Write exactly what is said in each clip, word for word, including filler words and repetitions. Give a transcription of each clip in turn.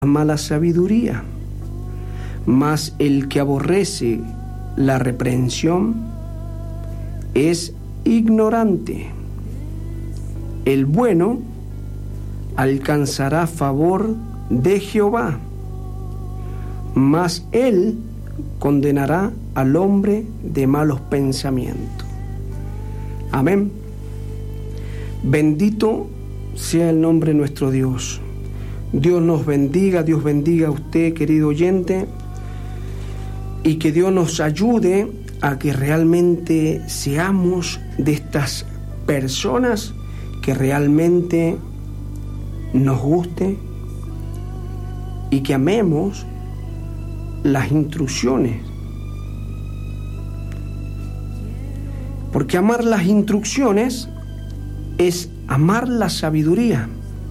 ama la sabiduría, mas el que aborrece la reprensión es ignorante. El bueno alcanzará favor de Jehová, mas él condenará al hombre de malos pensamientos. Amén. Bendito sea el nombre de nuestro Dios. Dios nos bendiga, Dios bendiga a usted, querido oyente, y que Dios nos ayude a que realmente seamos de estas personas que realmente nos guste y que amemos las instrucciones. Porque amar las instrucciones es amar la sabiduría.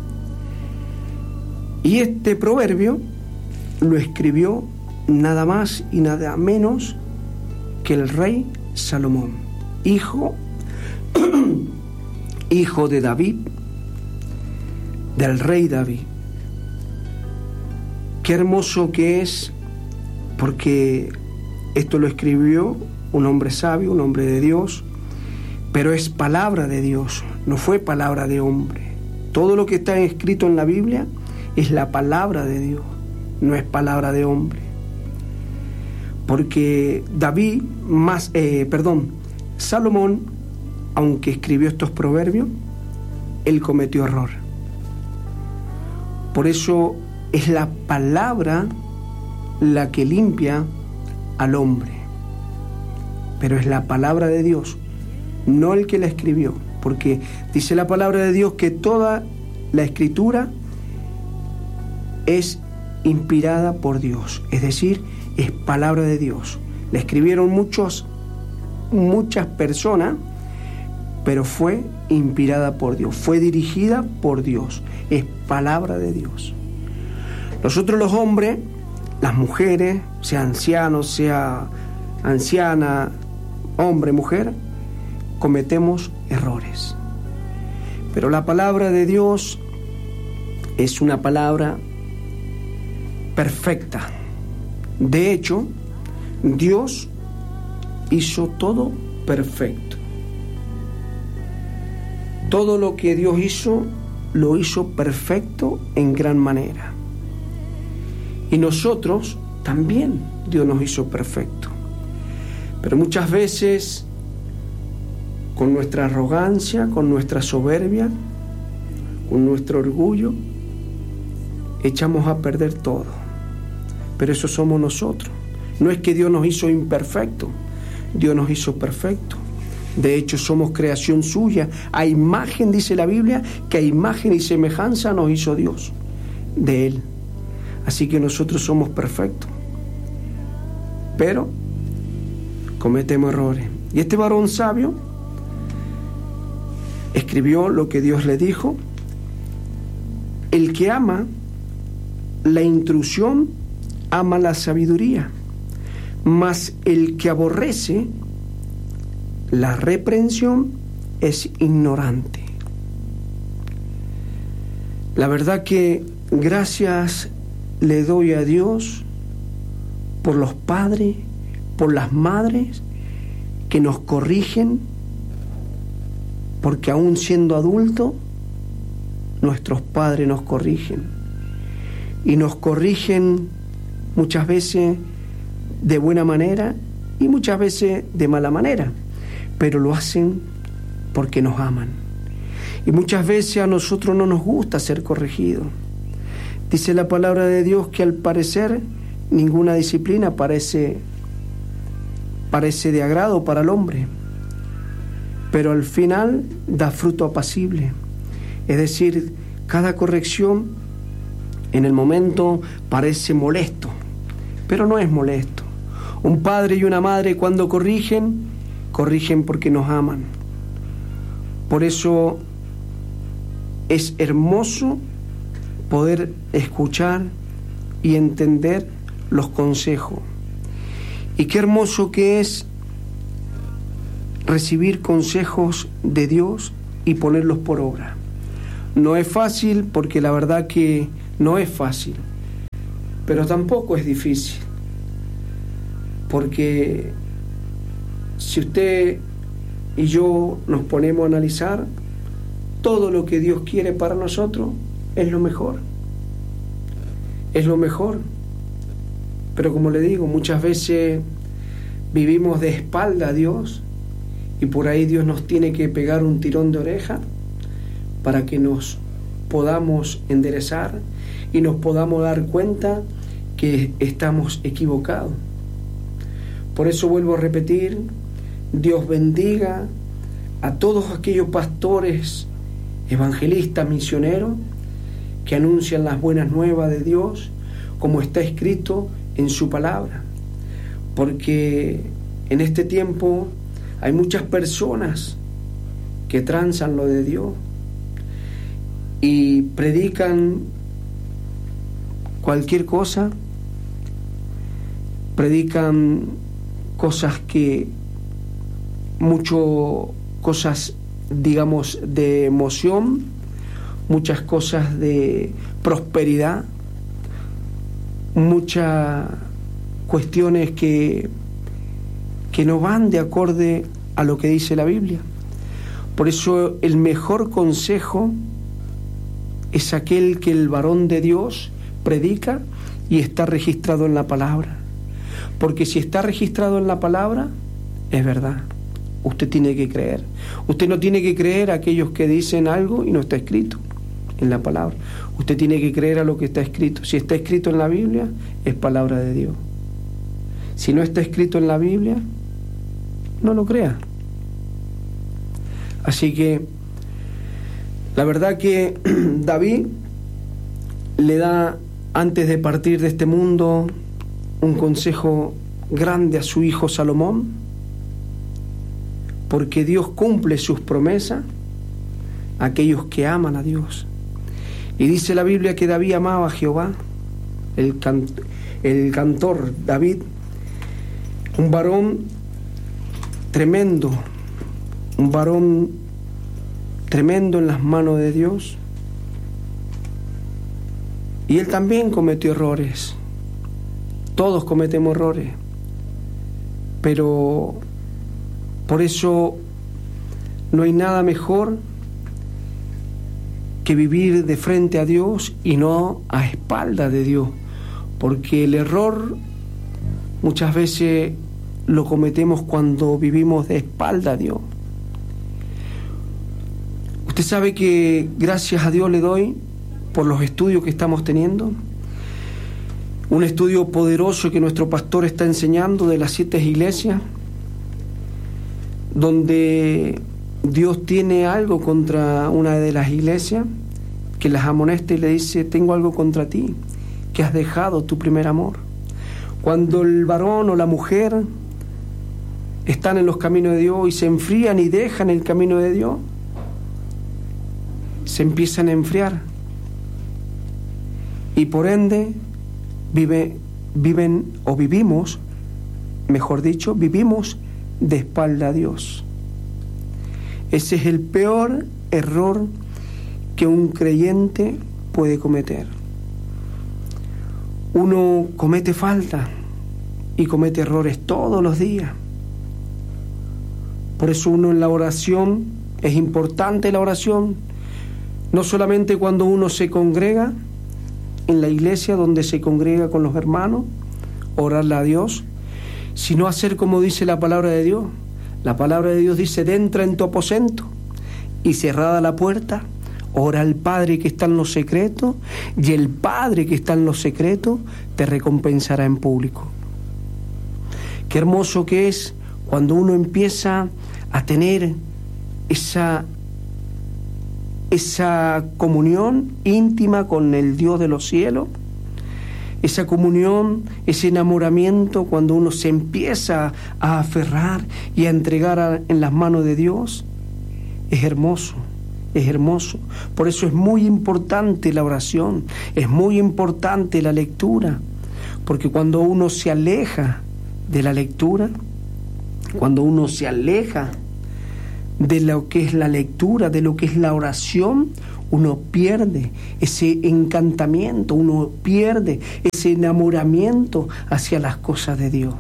Y este proverbio lo escribió nada más y nada menos que el rey Salomón, hijo, hijo de David, del rey David. Qué hermoso que es, porque esto lo escribió un hombre sabio, un hombre de Dios, pero es palabra de Dios, no fue palabra de hombre. Todo lo que está escrito en la Biblia es la palabra de Dios, no es palabra de hombre. Porque David, más, eh, perdón, Salomón, aunque escribió estos proverbios, él cometió error. Por eso es la palabra la que limpia al hombre. Pero es la palabra de Dios, no el que la escribió. Porque dice la palabra de Dios que toda la escritura es inspirada por Dios, es decir, es palabra de Dios. La escribieron muchos, muchas personas, pero fue inspirada por Dios, fue dirigida por Dios, es palabra de Dios. Nosotros los hombres, las mujeres, sea anciano, sea anciana, hombre, mujer, cometemos errores. Pero la palabra de Dios es una palabra perfecta. De hecho, Dios hizo todo perfecto. Todo lo que Dios hizo, lo hizo perfecto en gran manera. Y nosotros también Dios nos hizo perfecto. Pero muchas veces, con nuestra arrogancia, con nuestra soberbia, con nuestro orgullo, echamos a perder todo. Pero eso somos nosotros. No es que Dios nos hizo imperfecto, Dios nos hizo perfecto. De hecho, somos creación suya. A imagen, dice la Biblia, que a imagen y semejanza nos hizo Dios de Él. Así que nosotros somos perfectos. Pero cometemos errores. Y este varón sabio escribió lo que Dios le dijo: el que ama la instrucción ama la sabiduría, mas el que aborrece la reprensión es ignorante. La verdad que gracias le doy a Dios por los padres, por las madres que nos corrigen, porque aún siendo adultos, nuestros padres nos corrigen. Y nos corrigen muchas veces de buena manera y muchas veces de mala manera, pero lo hacen porque nos aman. Y muchas veces a nosotros no nos gusta ser corregidos. Dice la palabra de Dios que al parecer ninguna disciplina parece, parece de agrado para el hombre, pero al final da fruto apacible. Es decir, cada corrección en el momento parece molesto, pero no es molesto. Un padre y una madre cuando corrigen, corrigen porque nos aman. Por eso es hermoso poder escuchar y entender los consejos. Y qué hermoso que es recibir consejos de Dios y ponerlos por obra. No es fácil, porque la verdad que no es fácil, pero tampoco es difícil, porque si usted y yo nos ponemos a analizar, todo lo que Dios quiere para nosotros es lo mejor, es lo mejor. Pero como le digo, muchas veces vivimos de espalda a Dios y por ahí Dios nos tiene que pegar un tirón de oreja para que nos podamos enderezar y nos podamos dar cuenta que estamos equivocados. Por eso vuelvo a repetir, Dios bendiga a todos aquellos pastores, evangelistas, misioneros que anuncian las buenas nuevas de Dios como está escrito en su palabra, porque en este tiempo hay muchas personas que transan lo de Dios y predican cualquier cosa, predican cosas que, mucho cosas, digamos, de emoción, muchas cosas de prosperidad, muchas cuestiones que, que no van de acorde a lo que dice la Biblia. Por eso el mejor consejo es aquel que el varón de Dios predica y está registrado en la palabra. Porque si está registrado en la palabra, es verdad. Usted tiene que creer. Usted no tiene que creer a aquellos que dicen algo y no está escrito en la palabra. Usted tiene que creer a lo que está escrito. Si está escrito en la Biblia, es palabra de Dios. Si no está escrito en la Biblia, no lo crea. Así que la verdad que David le da, antes de partir de este mundo, un consejo grande a su hijo Salomón, porque Dios cumple sus promesas a aquellos que aman a Dios. Y dice la Biblia que David amaba a Jehová, el, can, el cantor David, un varón tremendo, un varón tremendo en las manos de Dios. Y él también cometió errores. Todos cometemos errores. Pero por eso no hay nada mejor que vivir de frente a Dios y no a espaldas de Dios. Porque el error muchas veces lo cometemos cuando vivimos de espaldas a Dios. Usted sabe que gracias a Dios le doy por los estudios que estamos teniendo. Un estudio poderoso que nuestro pastor está enseñando de las siete iglesias, donde Dios tiene algo contra una de las iglesias, que las amonesta y le dice: tengo algo contra ti, que has dejado tu primer amor. Cuando el varón o la mujer están en los caminos de Dios y se enfrían y dejan el camino de Dios, se empiezan a enfriar y por ende vive, viven o vivimos, mejor dicho, vivimos de espalda a Dios. Ese es el peor error que un creyente puede cometer. Uno comete falta y comete errores todos los días. Por eso uno en la oración, es importante la oración, no solamente cuando uno se congrega en la iglesia donde se congrega con los hermanos, orarle a Dios, sino hacer como dice la palabra de Dios. La palabra de Dios dice: entra en tu aposento y cerrada la puerta, ora al Padre que está en lo secreto, y el Padre que está en lo secreto te recompensará en público. Qué hermoso que es cuando uno empieza a tener esa esa comunión íntima con el Dios de los cielos, esa comunión, ese enamoramiento, cuando uno se empieza a aferrar y a entregar a, en las manos de Dios, es hermoso, es hermoso. Por eso es muy importante la oración, es muy importante la lectura, porque cuando uno se aleja de la lectura, cuando uno se aleja de lo que es la lectura, de lo que es la oración, uno pierde ese encantamiento, uno pierde ese enamoramiento hacia las cosas de Dios.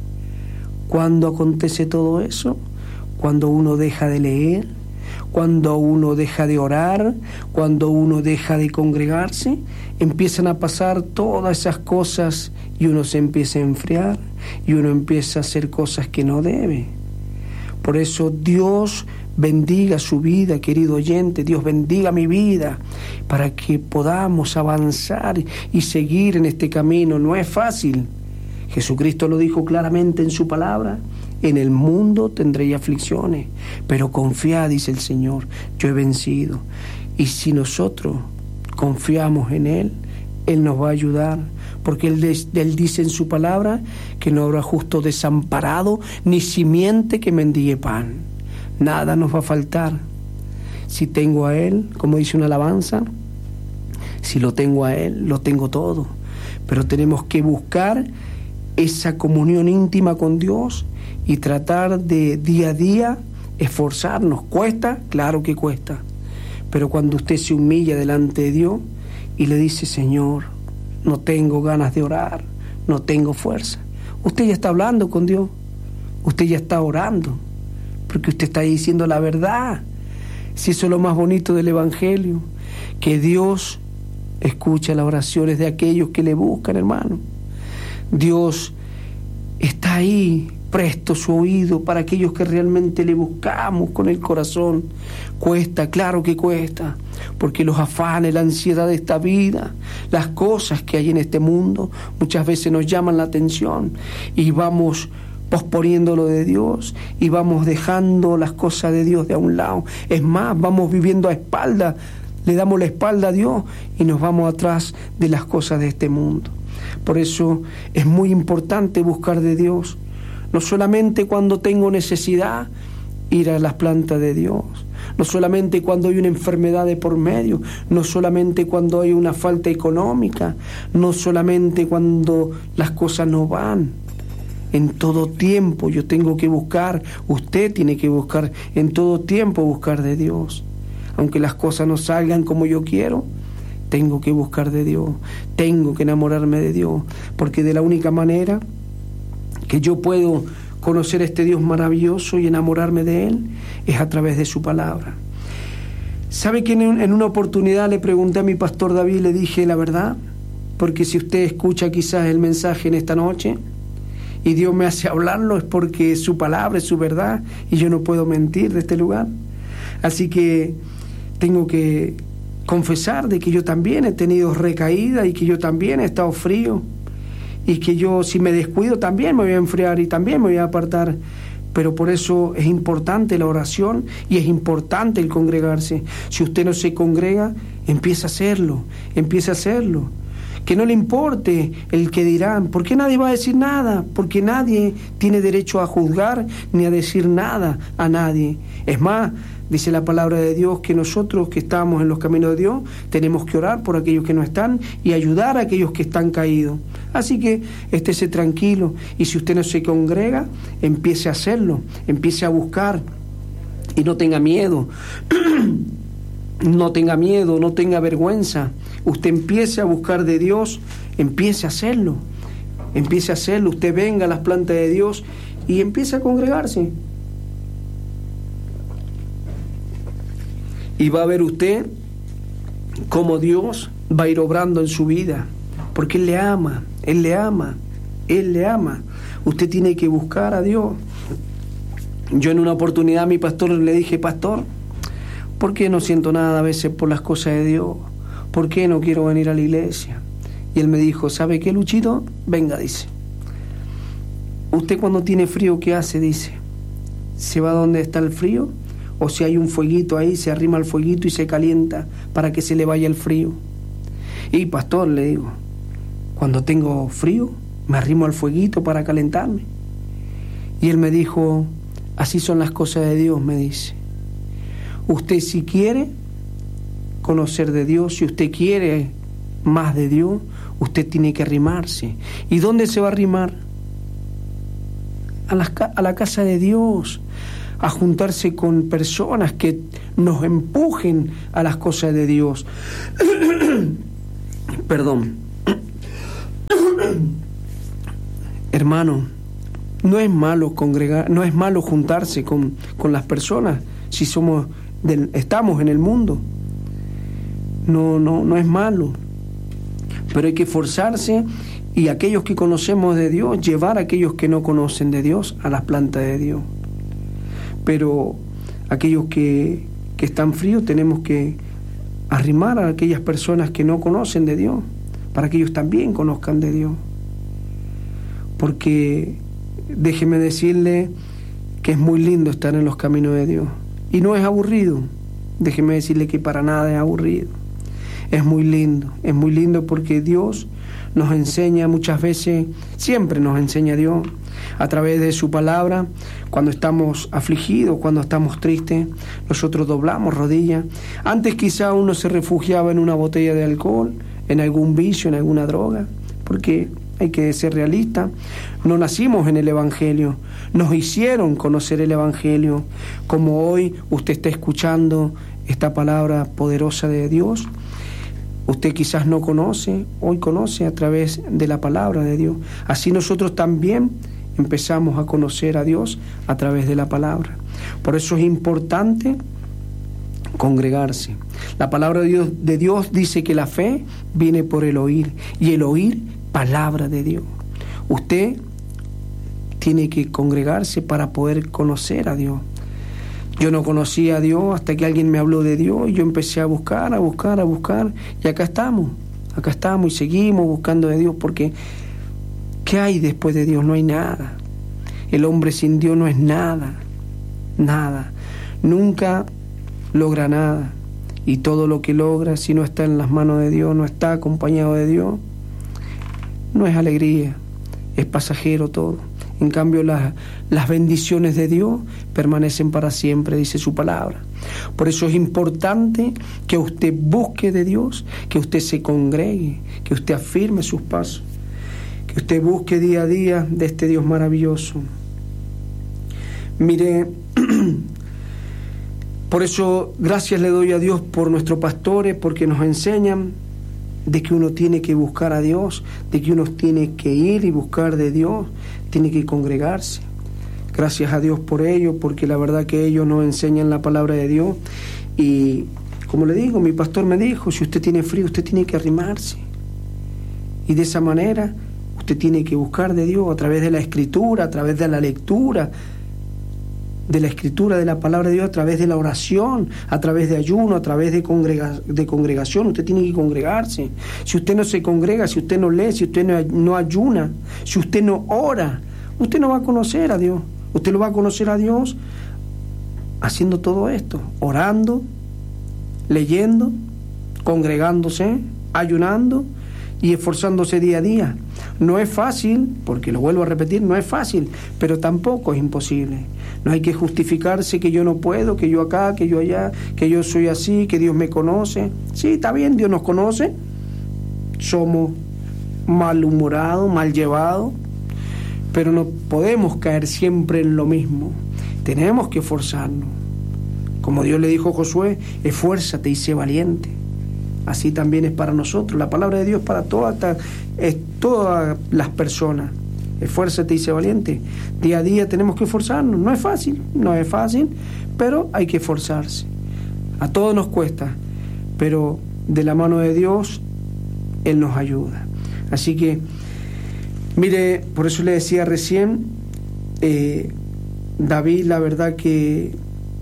¿Cuándo acontece todo eso? Cuando uno deja de leer, cuando uno deja de orar, cuando uno deja de congregarse, empiezan a pasar todas esas cosas y uno se empieza a enfriar y uno empieza a hacer cosas que no debe. Por eso Dios bendiga su vida, querido oyente, Dios bendiga mi vida, para que podamos avanzar y seguir en este camino. No es fácil. Jesucristo lo dijo claramente en su palabra: en el mundo tendréis aflicciones, pero confiad, dice el Señor, yo he vencido. Y si nosotros confiamos en Él, Él nos va a ayudar, porque Él, Él dice en su palabra que no habrá justo desamparado, ni simiente que mendigue pan. Nada nos va a faltar. Si tengo a Él, como dice una alabanza, si lo tengo a Él, lo tengo todo. Pero tenemos que buscar esa comunión íntima con Dios y tratar de día a día esforzarnos. ¿Cuesta? Claro que cuesta. Pero cuando usted se humilla delante de Dios y le dice: Señor, no tengo ganas de orar, no tengo fuerza, usted ya está hablando con Dios, usted ya está orando, porque usted está diciendo la verdad. Si eso es lo más bonito del Evangelio, que Dios escucha las oraciones de aquellos que le buscan, hermano. Dios está ahí, presto su oído para aquellos que realmente le buscamos con el corazón. Cuesta, claro que cuesta, porque los afanes, la ansiedad de esta vida, las cosas que hay en este mundo, muchas veces nos llaman la atención y vamos posponiendo lo de Dios y vamos dejando las cosas de Dios de a un lado. Es más, vamos viviendo a espalda, le damos la espalda a Dios y nos vamos atrás de las cosas de este mundo. Por eso es muy importante buscar de Dios, no solamente cuando tengo necesidad, ir a las plantas de Dios, no solamente cuando hay una enfermedad de por medio, no solamente cuando hay una falta económica, no solamente cuando las cosas no van. En todo tiempo yo tengo que buscar, usted tiene que buscar, en todo tiempo buscar de Dios. Aunque las cosas no salgan como yo quiero, tengo que buscar de Dios, tengo que enamorarme de Dios, porque de la única manera que yo puedo conocer a este Dios maravilloso y enamorarme de Él es a través de su palabra. ¿Sabe que en una oportunidad le pregunté a mi pastor David, le dije la verdad? Porque si usted escucha quizás el mensaje en esta noche y Dios me hace hablarlo, es porque su palabra es su verdad y yo no puedo mentir de este lugar. Así que tengo que confesar de que yo también he tenido recaída y que yo también he estado frío y que yo, si me descuido, también me voy a enfriar y también me voy a apartar. Pero por eso es importante la oración y es importante el congregarse. Si usted no se congrega, empieza a hacerlo, empieza a hacerlo. Que no le importe el que dirán, porque nadie va a decir nada, porque nadie tiene derecho a juzgar ni a decir nada a nadie. Es más, dice la palabra de Dios que nosotros que estamos en los caminos de Dios tenemos que orar por aquellos que no están y ayudar a aquellos que están caídos. Así que estése tranquilo y si usted no se congrega, empiece a hacerlo, empiece a buscar y no tenga miedo. No tenga miedo, no tenga vergüenza. Usted empiece a buscar de Dios, empiece a hacerlo, empiece a hacerlo. Usted venga a las plantas de Dios y empiece a congregarse. Y va a ver usted cómo Dios va a ir obrando en su vida, porque Él le ama, Él le ama, Él le ama. Usted tiene que buscar a Dios. Yo en una oportunidad a mi pastor le dije: pastor, ¿por qué no siento nada a veces por las cosas de Dios? ¿Por qué no quiero venir a la iglesia? Y él me dijo: ¿sabe qué, Luchito? Venga, dice. Usted cuando tiene frío, ¿qué hace? Dice, ¿se va donde está el frío? O si hay un fueguito ahí, se arrima al fueguito y se calienta para que se le vaya el frío. Y pastor, le digo, cuando tengo frío, me arrimo al fueguito para calentarme. Y él me dijo: así son las cosas de Dios, me dice. Usted si quiere conocer de Dios, si usted quiere más de Dios, usted tiene que arrimarse. ¿Y dónde se va a arrimar? A la, a la casa de Dios, a juntarse con personas que nos empujen a las cosas de Dios. Perdón. Hermano, no es malo congregar, no es malo juntarse con, con las personas si somos del, estamos en el mundo. No, no, no es malo. Pero hay que esforzarse, y aquellos que conocemos de Dios, llevar a aquellos que no conocen de Dios a las plantas de Dios. Pero aquellos que, que están fríos, tenemos que arrimar a aquellas personas que no conocen de Dios, para que ellos también conozcan de Dios. Porque déjeme decirle que es muy lindo estar en los caminos de Dios, y no es aburrido. Déjeme decirle que para nada es aburrido. Es muy lindo, es muy lindo porque Dios nos enseña muchas veces, siempre nos enseña Dios, a través de su palabra. Cuando estamos afligidos, cuando estamos tristes, nosotros doblamos rodillas. Antes quizá uno se refugiaba en una botella de alcohol, en algún vicio, en alguna droga, porque hay que ser realista. No nacimos en el Evangelio, nos hicieron conocer el Evangelio, como hoy usted está escuchando esta palabra poderosa de Dios. Usted quizás no conoce, hoy conoce a través de la palabra de Dios. Así nosotros también empezamos a conocer a Dios a través de la palabra. Por eso es importante congregarse. La palabra de Dios, de Dios dice que la fe viene por el oír, y el oír palabra de Dios. Usted tiene que congregarse para poder conocer a Dios. Yo no conocía a Dios hasta que alguien me habló de Dios, y yo empecé a buscar, a buscar, a buscar, y acá estamos, acá estamos y seguimos buscando de Dios, porque ¿qué hay después de Dios? No hay nada. El hombre sin Dios no es nada, nada. Nunca logra nada, y todo lo que logra, si no está en las manos de Dios, no está acompañado de Dios, no es alegría, es pasajero todo. En cambio, las, las bendiciones de Dios permanecen para siempre, dice su palabra. Por eso es importante que usted busque de Dios, que usted se congregue, que usted afirme sus pasos, que usted busque día a día de este Dios maravilloso. Mire, por eso gracias le doy a Dios por nuestros pastores, porque nos enseñan de que uno tiene que buscar a Dios, de que uno tiene que ir y buscar de Dios, tiene que congregarse. Gracias a Dios por ello, porque la verdad que ellos nos enseñan la palabra de Dios. Y como le digo, mi pastor me dijo, si usted tiene frío, usted tiene que arrimarse. Y de esa manera, usted tiene que buscar de Dios a través de la Escritura, a través de la lectura de la Escritura, de la palabra de Dios, a través de la oración, a través de ayuno, a través de, congrega, de congregación. Usted tiene que congregarse. Si usted no se congrega, si usted no lee, si usted no, no ayuna, si usted no ora, usted no va a conocer a Dios. Usted lo va a conocer a Dios haciendo todo esto, orando, leyendo, congregándose, ayunando y esforzándose día a día. No es fácil, porque lo vuelvo a repetir, no es fácil, pero tampoco es imposible. No hay que justificarse que yo no puedo, que yo acá, que yo allá, que yo soy así, que Dios me conoce. Sí, está bien, Dios nos conoce. Somos malhumorados, mal llevados, pero no podemos caer siempre en lo mismo. Tenemos que esforzarnos. Como Dios le dijo a Josué, esfuérzate y sé valiente. Así también es para nosotros. La palabra de Dios para todas, es todas las personas. Esfuérzate y sé valiente. Día a día tenemos que esforzarnos. No es fácil, no es fácil, pero hay que esforzarse. A todos nos cuesta, pero de la mano de Dios, Él nos ayuda. Así que, mire, por eso le decía recién, eh, David, la verdad que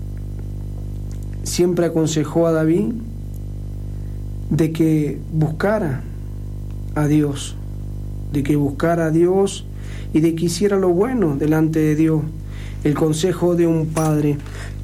siempre aconsejó a David de que buscara a Dios, de que buscara a Dios y de que hiciera lo bueno delante de Dios, el consejo de un padre.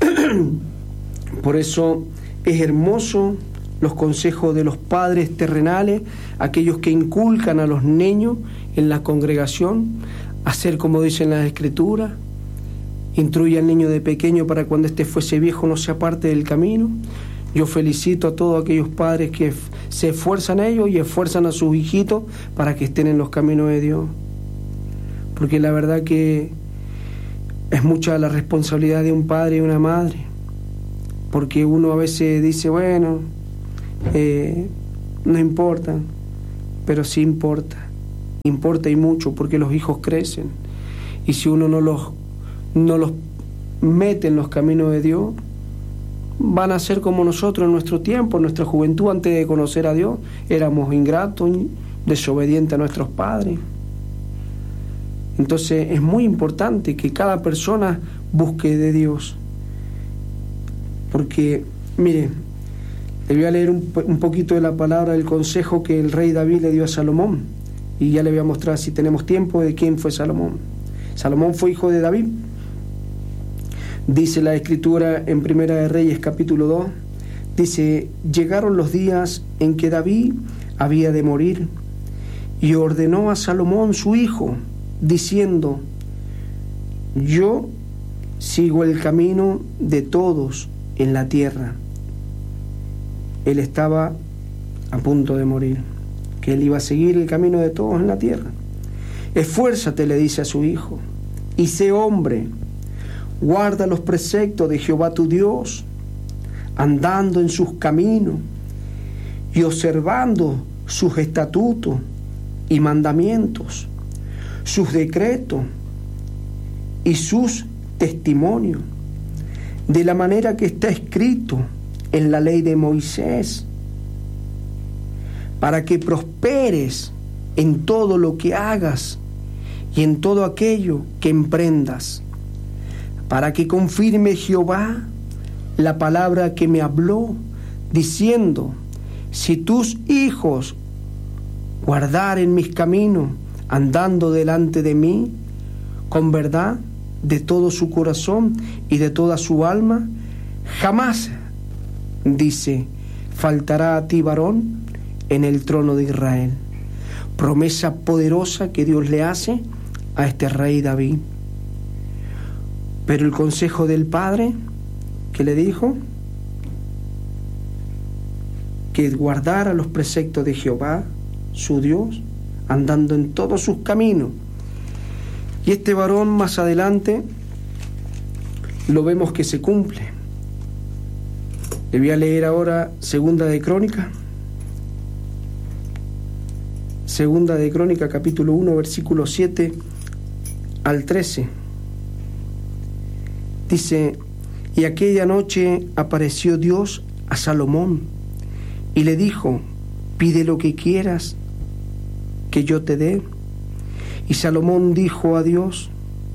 Por eso es hermoso los consejos de los padres terrenales, aquellos que inculcan a los niños en la congregación, hacer como dicen las Escrituras, instruye al niño de pequeño para cuando éste fuese viejo no se aparte del camino. Yo felicito a todos aquellos padres que se esfuerzan a ellos y esfuerzan a sus hijitos para que estén en los caminos de Dios. Porque la verdad que es mucha la responsabilidad de un padre y una madre, porque uno a veces dice, bueno, eh, no importa, pero sí importa, importa y mucho, porque los hijos crecen, y si uno no los, no los mete en los caminos de Dios, van a ser como nosotros en nuestro tiempo, en nuestra juventud, antes de conocer a Dios, éramos ingratos, desobedientes a nuestros padres. Entonces es muy importante que cada persona busque de Dios, porque, mire, le voy a leer un, un poquito de la palabra del consejo que el rey David le dio a Salomón, y ya le voy a mostrar, si tenemos tiempo, de quién fue Salomón. Salomón fue hijo de David. Dice la Escritura en Primera de Reyes capítulo dos, dice, llegaron los días en que David había de morir, y ordenó a Salomón su hijo, diciendo, yo sigo el camino de todos en la tierra. Él estaba a punto de morir, que él iba a seguir el camino de todos en la tierra. Esfuérzate, le dice a su hijo, y sé hombre, guarda los preceptos de Jehová tu Dios, andando en sus caminos y observando sus estatutos y mandamientos, sus decretos y sus testimonios, de la manera que está escrito en la ley de Moisés, para que prosperes en todo lo que hagas y en todo aquello que emprendas, para que confirme Jehová la palabra que me habló, diciendo, si tus hijos guardaren mis caminos, andando delante de mí, con verdad, de todo su corazón y de toda su alma, jamás, dice, faltará a ti varón en el trono de Israel. Promesa poderosa que Dios le hace a este rey David. Pero el consejo del padre, que le dijo que guardara los preceptos de Jehová, su Dios, andando en todos sus caminos. Y este varón más adelante lo vemos que se cumple. Le voy a leer ahora Segunda de Crónica. Segunda de Crónica, capítulo uno, versículo siete al trece. Dice, y aquella noche apareció Dios a Salomón y le dijo, pide lo que quieras que yo te dé. Y Salomón dijo a Dios,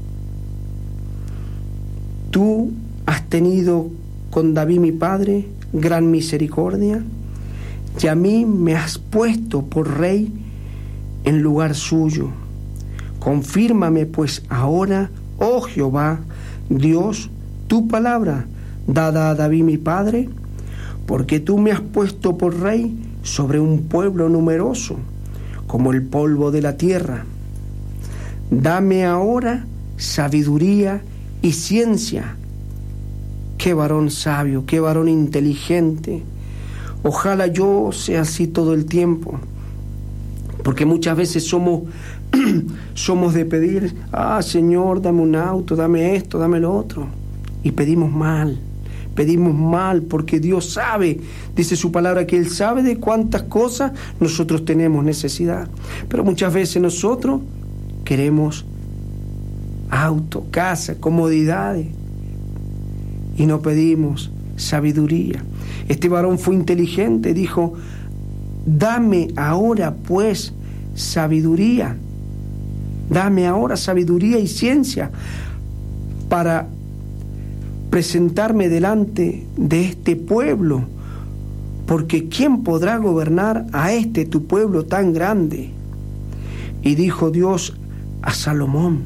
tú has tenido con David mi padre gran misericordia, y a mí me has puesto por rey en lugar suyo. Confírmame pues ahora, oh Jehová, Dios, tu palabra dada a David mi padre, porque tú me has puesto por rey sobre un pueblo numeroso, como el polvo de la tierra. Dame ahora sabiduría y ciencia. Qué varón sabio, qué varón inteligente. Ojalá yo sea así todo el tiempo, porque muchas veces somos somos de pedir, ah, Señor, dame un auto, dame esto, dame lo otro, y pedimos mal, pedimos mal, porque Dios sabe, dice su palabra, que Él sabe de cuántas cosas nosotros tenemos necesidad, pero muchas veces nosotros queremos auto, casa, comodidades, y no pedimos sabiduría. Este varón fue inteligente, dijo, dame ahora pues sabiduría, dame ahora sabiduría y ciencia para presentarme delante de este pueblo, porque ¿quién podrá gobernar a este tu pueblo tan grande? Y dijo Dios a Salomón,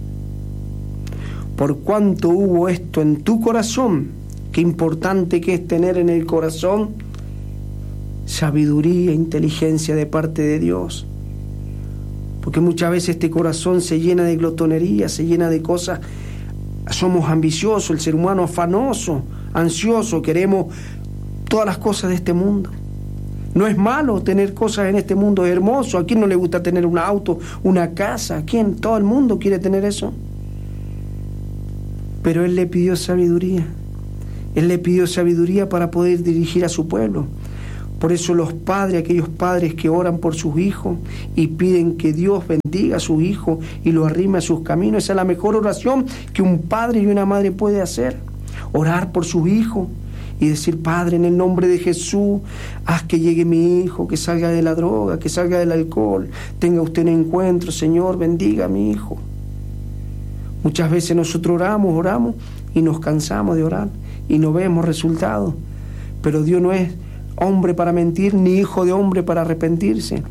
por cuanto hubo esto en tu corazón, qué importante que es tener en el corazón sabiduría e inteligencia de parte de Dios, porque muchas veces este corazón se llena de glotonería, se llena de cosas, somos ambiciosos, el ser humano afanoso, ansioso, queremos todas las cosas de este mundo. No es malo tener cosas en este mundo, es hermoso. ¿A quién no le gusta tener un auto, una casa? ¿A quién? Todo el mundo quiere tener eso. pero Él le pidió sabiduría. Él le pidió sabiduría para poder dirigir a su pueblo. Por eso los padres, aquellos padres que oran por sus hijos y piden que Dios bendiga a sus hijos y lo arrime a sus caminos, esa es la mejor oración que un padre y una madre puede hacer. Orar por sus hijos y decir: Padre, en el nombre de Jesús, haz que llegue mi hijo, que salga de la droga, que salga del alcohol, tenga usted un encuentro, Señor, bendiga a mi hijo. Muchas veces nosotros oramos, oramos y nos cansamos de orar y no vemos resultados, pero Dios no es hombre para mentir, ni hijo de hombre para arrepentirse.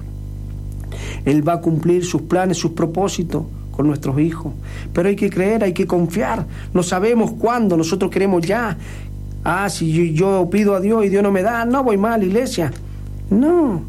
Él va a cumplir sus planes, sus propósitos con nuestros hijos, pero hay que creer, hay que confiar. No sabemos cuándo, nosotros queremos ya. Ah, si yo, yo pido a Dios y Dios no me da, no voy mal a la iglesia. No,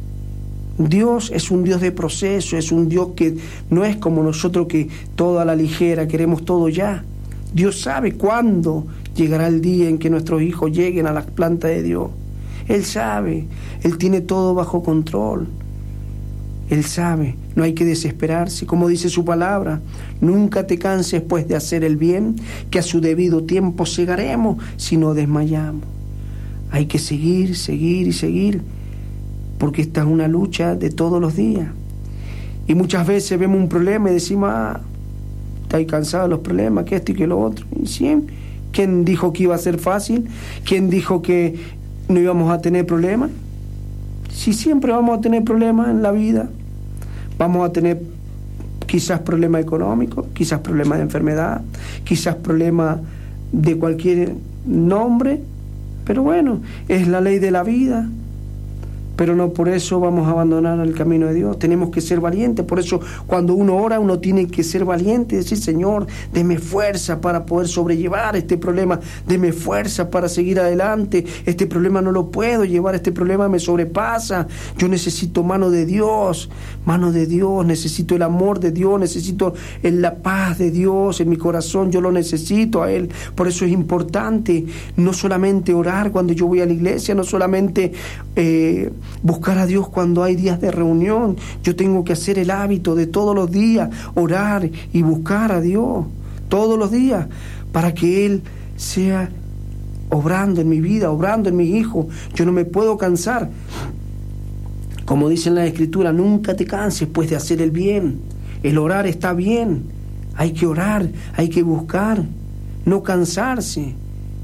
Dios es un Dios de proceso, es un Dios que no es como nosotros, que todo a la ligera, queremos todo ya. Dios sabe cuándo llegará el día en que nuestros hijos lleguen a la planta de Dios. Él sabe, Él tiene todo bajo control. Él sabe, no hay que desesperarse. Como dice su palabra: nunca te canses pues de hacer el bien, que a su debido tiempo segaremos si no desmayamos. Hay que seguir, seguir y seguir, porque esta es una lucha de todos los días. Y muchas veces vemos un problema y decimos: ah, estoy cansado de los problemas, que esto y que lo otro. Y siempre, ¿quién dijo que iba a ser fácil? ¿Quién dijo que no íbamos a tener problemas? Si siempre vamos a tener problemas en la vida. Vamos a tener quizás problemas económicos, quizás problemas de enfermedad, quizás problemas de cualquier nombre, pero bueno, es la ley de la vida. Pero no por eso vamos a abandonar el camino de Dios. Tenemos que ser valientes. Por eso cuando uno ora, uno tiene que ser valiente y decir: Señor, deme fuerza para poder sobrellevar este problema, deme fuerza para seguir adelante. Este problema no lo puedo llevar, este problema me sobrepasa. Yo necesito mano de Dios, mano de Dios, necesito el amor de Dios, necesito la paz de Dios en mi corazón, yo lo necesito a Él. Por eso es importante no solamente orar cuando yo voy a la iglesia, no solamente eh, buscar a Dios cuando hay días de reunión. Yo tengo que hacer el hábito de todos los días orar y buscar a Dios todos los días, para que Él sea obrando en mi vida, obrando en mis hijos. Yo no me puedo cansar. Como dice en la Escritura: nunca te canses pues de hacer el bien. El orar está bien, hay que orar, hay que buscar, no cansarse,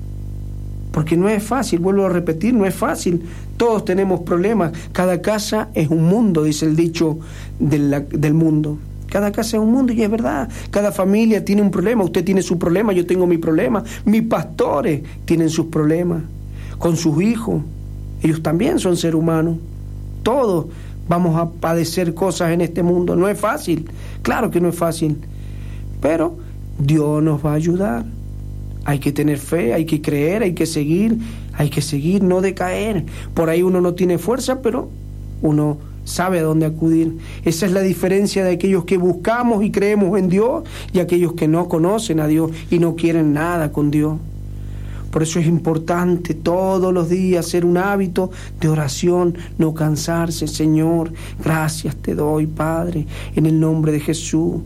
porque no es fácil. Vuelvo a repetir, no es fácil. Todos tenemos problemas. Cada casa es un mundo, dice el dicho de la, del mundo. Cada casa es un mundo, y es verdad. Cada familia tiene un problema. Usted tiene su problema, yo tengo mi problema. Mis pastores tienen sus problemas con sus hijos. Ellos también son seres humanos. Todos vamos a padecer cosas en este mundo. No es fácil, claro que no es fácil, pero Dios nos va a ayudar. Hay que tener fe, hay que creer, hay que seguir, hay que seguir, no decaer. Por ahí uno no tiene fuerza, pero uno sabe a dónde acudir. Esa es la diferencia de aquellos que buscamos y creemos en Dios y aquellos que no conocen a Dios y no quieren nada con Dios. Por eso es importante todos los días hacer un hábito de oración, no cansarse. Señor, gracias te doy, Padre, en el nombre de Jesús.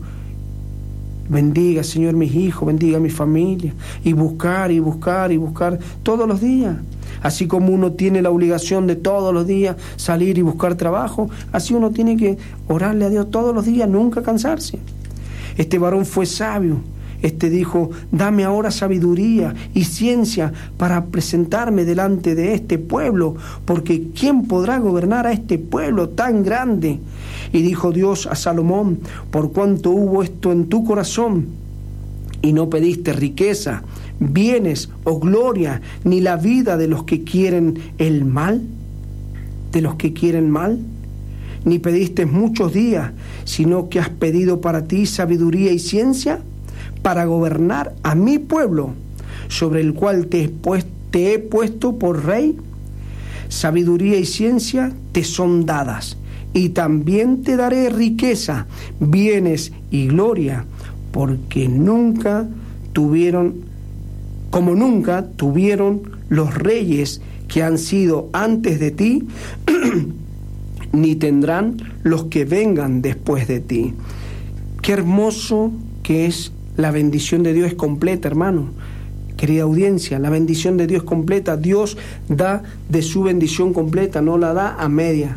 Bendiga, Señor, mis hijos, bendiga mi familia, y buscar y buscar y buscar todos los días. Así como uno tiene la obligación de todos los días salir y buscar trabajo, así uno tiene que orarle a Dios todos los días, nunca cansarse. Este varón fue sabio. Este dijo: dame ahora sabiduría y ciencia para presentarme delante de este pueblo, porque ¿quién podrá gobernar a este pueblo tan grande? Y dijo Dios a Salomón: por cuanto hubo esto en tu corazón, y no pediste riqueza, bienes o gloria, ni la vida de los que quieren el mal, de los que quieren mal, ni pediste muchos días, sino que has pedido para ti sabiduría y ciencia, para gobernar a mi pueblo, sobre el cual te he, puesto, te he puesto por rey. Sabiduría y ciencia te son dadas, y también te daré riqueza, bienes y gloria, porque nunca tuvieron, como nunca tuvieron los reyes que han sido antes de ti, ni tendrán los que vengan después de ti. Qué hermoso que es La bendición de Dios es completa, hermano. Querida audiencia, la bendición de Dios es completa. Dios da de su bendición completa, no la da a media.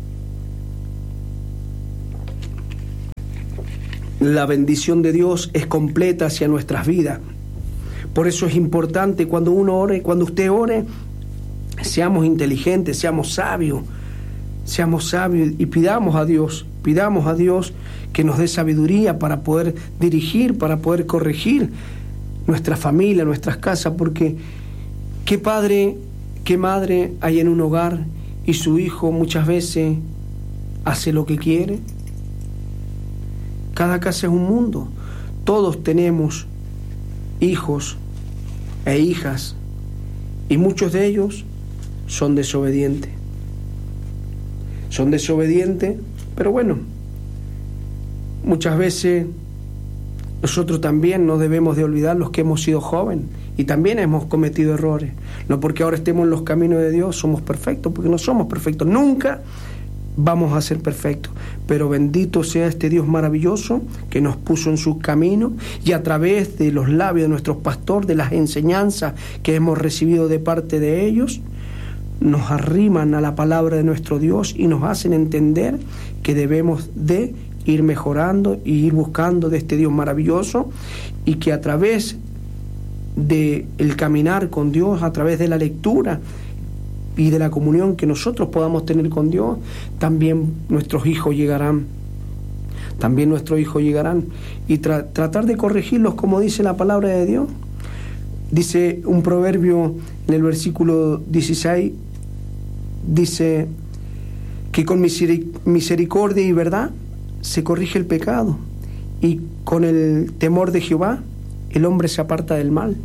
La bendición de Dios es completa hacia nuestras vidas. Por eso es importante cuando uno ore, cuando usted ore, seamos inteligentes, seamos sabios, seamos sabios y pidamos a Dios, pidamos a Dios que nos dé sabiduría para poder dirigir, para poder corregir nuestra familia, nuestras casas, porque qué padre, qué madre hay en un hogar y su hijo muchas veces hace lo que quiere. Cada casa es un mundo. Todos tenemos hijos e hijas y muchos de ellos son desobedientes. Son desobedientes, pero bueno, muchas veces nosotros también no debemos de olvidar los que hemos sido jóvenes y también hemos cometido errores. No porque ahora estemos en los caminos de Dios somos perfectos, porque no somos perfectos. Nunca vamos a ser perfectos, pero bendito sea este Dios maravilloso que nos puso en su camino y a través de los labios de nuestros pastores, de las enseñanzas que hemos recibido de parte de ellos, nos arriman a la palabra de nuestro Dios y nos hacen entender que debemos de ir mejorando y ir buscando de este Dios maravilloso y que a través de el caminar con Dios, a través de la lectura y de la comunión que nosotros podamos tener con Dios, también nuestros hijos llegarán, también nuestros hijos llegarán y tra- tratar de corregirlos como dice la palabra de Dios. Dice un proverbio en el versículo dieciséis, dice que con misericordia y verdad se corrige el pecado y con el temor de Jehová el hombre se aparta del mal.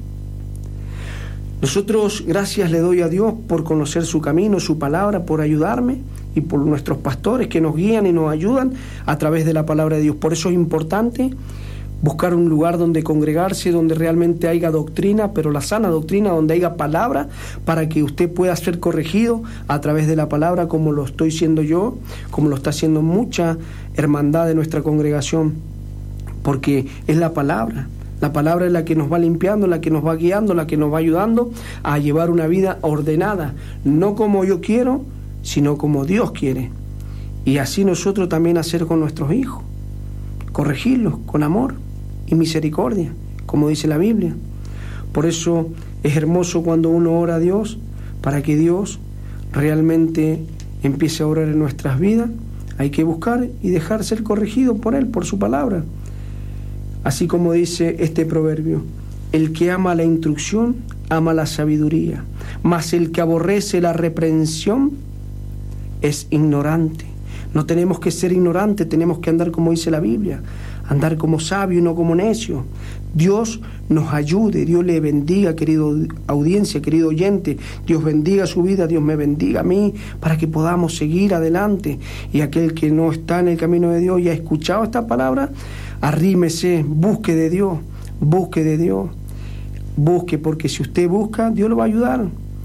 Nosotros gracias le doy a Dios por conocer su camino, su palabra, por ayudarme y por nuestros pastores que nos guían y nos ayudan a través de la palabra de Dios. Por eso es importante buscar un lugar donde congregarse, donde realmente haya doctrina, pero la sana doctrina, donde haya palabra, para que usted pueda ser corregido a través de la palabra, como lo estoy siendo yo, como lo está haciendo mucha hermandad de nuestra congregación, porque es la palabra. La palabra es la que nos va limpiando, la que nos va guiando, la que nos va ayudando a llevar una vida ordenada, no como yo quiero, sino como Dios quiere. Y así nosotros también hacer con nuestros hijos, corregirlos con amor y misericordia, como dice la Biblia. Por eso es hermoso cuando uno ora a Dios, para que Dios realmente empiece a orar en nuestras vidas. Hay que buscar y dejar ser corregido por Él, por su palabra. Así como dice este proverbio, el que ama la instrucción, ama la sabiduría, mas el que aborrece la reprensión es ignorante. No tenemos que ser ignorantes, tenemos que andar como dice la Biblia, andar como sabio y no como necio. Dios nos ayude, Dios le bendiga, querido audiencia, querido oyente. Dios bendiga su vida, Dios me bendiga a mí, para que podamos seguir adelante. Y aquel que no está en el camino de Dios y ha escuchado esta palabra, arrímese, busque de Dios, busque de Dios, busque, porque si usted busca, Dios lo va a ayudar.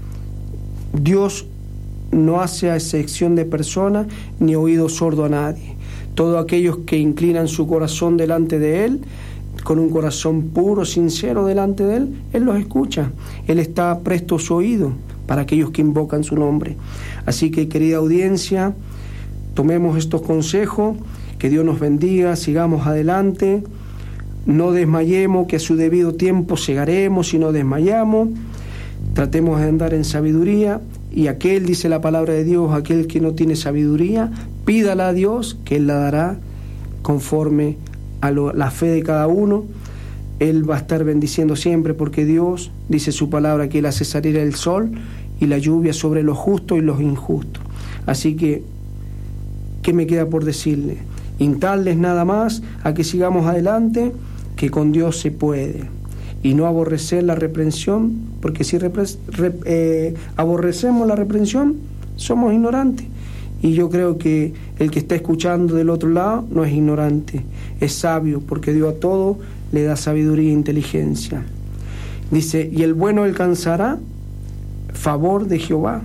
Dios no hace excepción de personas ni oído sordo a nadie. Todos aquellos que inclinan su corazón delante de Él, con un corazón puro, sincero delante de Él, Él los escucha. Él está presto su oído para aquellos que invocan su nombre. Así que, querida audiencia, tomemos estos consejos, que Dios nos bendiga, sigamos adelante, no desmayemos, que a su debido tiempo segaremos y no desmayamos, tratemos de andar en sabiduría. Y aquel, dice la palabra de Dios, aquel que no tiene sabiduría, pídala a Dios, que Él la dará conforme a lo, la fe de cada uno. Él va a estar bendiciendo siempre, porque Dios, dice su palabra, que Él hace salir el sol y la lluvia sobre los justos y los injustos. Así que, ¿qué me queda por decirle? Instarles nada más a que sigamos adelante, que con Dios se puede. Y no aborrecer la reprensión, porque si repres, rep, eh, aborrecemos la reprensión, somos ignorantes. Y yo creo que el que está escuchando del otro lado no es ignorante, es sabio, porque Dios a todo le da sabiduría e inteligencia. Dice, y el bueno alcanzará favor de Jehová.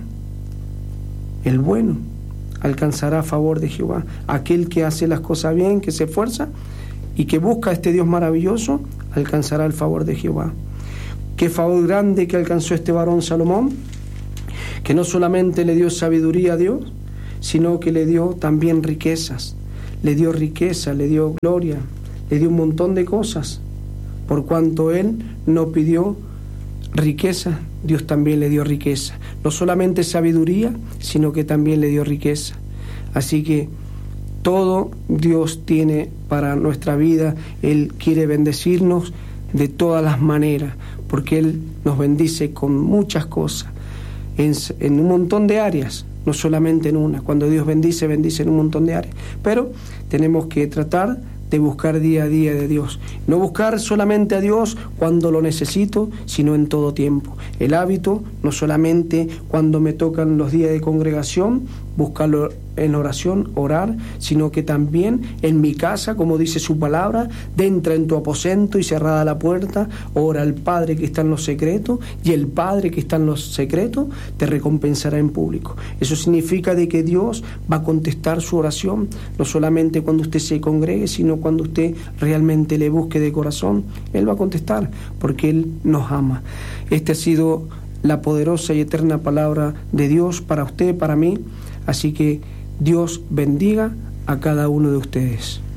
El bueno alcanzará favor de Jehová. Aquel que hace las cosas bien, que se esfuerza, y que busca a este Dios maravilloso, alcanzará el favor de Jehová. Qué favor grande que alcanzó este varón Salomón, que no solamente le dio sabiduría a Dios, sino que le dio también riquezas, le dio riqueza, le dio gloria, le dio un montón de cosas. Por cuanto él no pidió riqueza, Dios también le dio riqueza. No solamente sabiduría, sino que también le dio riqueza. Así que todo Dios tiene para nuestra vida. Él quiere bendecirnos de todas las maneras, porque Él nos bendice con muchas cosas, en, en un montón de áreas, no solamente en una. Cuando Dios bendice, bendice en un montón de áreas. Pero tenemos que tratar de buscar día a día de Dios. No buscar solamente a Dios cuando lo necesito, sino en todo tiempo. El hábito, no solamente cuando me tocan los días de congregación, buscarlo en oración, orar, sino que también en mi casa, como dice su palabra, entra en tu aposento y cerrada la puerta, ora al Padre que está en los secretos, y el Padre que está en los secretos te recompensará en público. Eso significa de que Dios va a contestar su oración, no solamente cuando usted se congregue, sino cuando usted realmente le busque de corazón. Él va a contestar, porque Él nos ama. Esta ha sido la poderosa y eterna palabra de Dios para usted, para mí. Así que Dios bendiga a cada uno de ustedes.